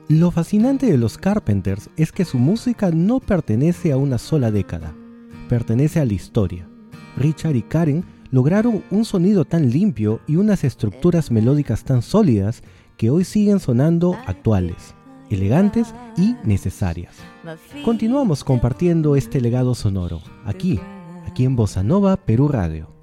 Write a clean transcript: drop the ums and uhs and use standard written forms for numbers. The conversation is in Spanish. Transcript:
Lo fascinante de los Carpenters es que su música no pertenece a una sola década, pertenece a la historia. Richard y Karen lograron un sonido tan limpio y unas estructuras melódicas tan sólidas que hoy siguen sonando actuales, elegantes y necesarias. Continuamos compartiendo este legado sonoro, aquí en Bossa Nova Perú Radio.